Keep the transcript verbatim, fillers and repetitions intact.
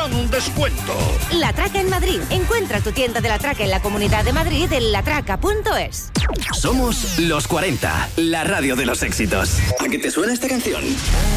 gran descuento. La Traca en Madrid. Encuentra tu tienda de La Traca en la Comunidad de Madrid en latraca punto es. Somos los cuarenta, la radio de los éxitos. ¿A qué te suena esta canción?